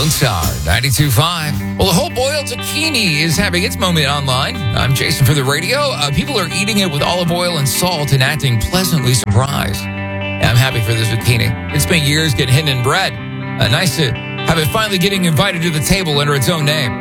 Lone Star 92.5. Well, the whole boiled zucchini is having its moment online. I'm Jason for the radio. People are eating it with olive oil and salt and acting pleasantly surprised. I'm happy for the zucchini. It's been years getting hidden in bread. Nice to have it finally getting invited to the table under its own name.